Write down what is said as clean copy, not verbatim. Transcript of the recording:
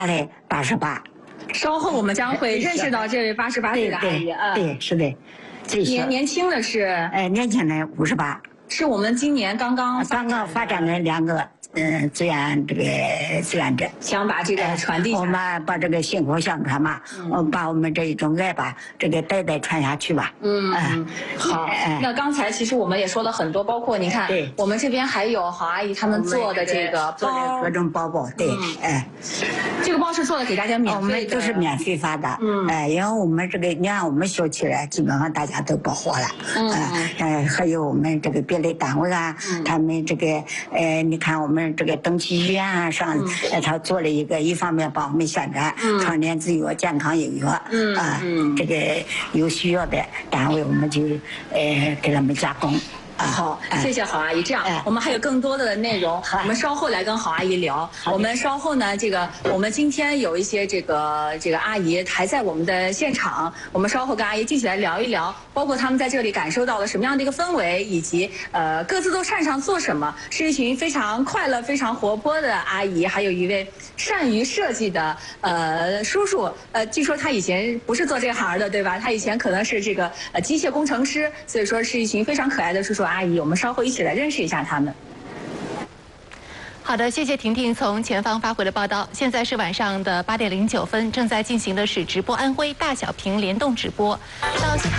嘞88。 稍后我们将会认识到这位88岁的阿姨啊。 对，是的，最小。 年轻的是， 年轻的58。 是我们今年刚刚发展的2个志愿者， 想把这个传递下来。 我们把这个薪火相传嘛，把我们这一种爱吧，这个代代传下去吧。 好。那刚才其实我们也说了很多，包括你看，我们这边还有郝阿姨他们做的这个包， 各种包，对， 这个包是做的给大家免费的， 我们都是免费发的。因为我们这个，你看我们小区呢，基本上大家都包货了。还有我们这个别的单位啊，他们这个你看我们这个登记医院啊上，他做了一方面帮我们宣传，创联自药、健康有药。这个有需要的单位，我们就给他们加工。 好，谢谢郝阿姨。这样，我们还有更多的内容，我们稍后来跟郝阿姨聊。我们稍后呢，我们今天有一些这个阿姨还在我们的现场，我们稍后跟阿姨继续来聊一聊，包括他们在这里感受到了什么样的一个氛围，以及各自都擅长做什么，是一群非常快乐、非常活泼的阿姨，还有一位善于设计的叔叔。据说他以前不是做这行的，对吧？他以前可能是这个机械工程师，所以说是一群非常可爱的叔叔阿姨。我们稍后一起来认识一下他们。 好的，谢谢婷婷从前方发回的报道。现在是晚上的8点09分，正在进行的是直播安徽大小屏联动直播。到